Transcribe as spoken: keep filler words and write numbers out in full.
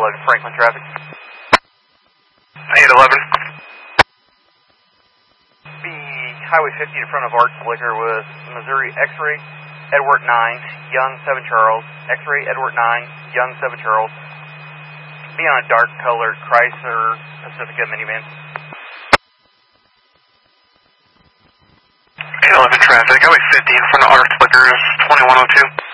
Franklin traffic. eight eleven. Be Highway fifty in front of Arts Liquor with Missouri X-Ray, Edward nine, Young seven Charles, X-Ray, Edward nine, Young seven Charles. Be on a dark colored Chrysler Pacifica minivan. eight eleven traffic, Highway fifty in front of Arts Liquor is twenty-one oh two.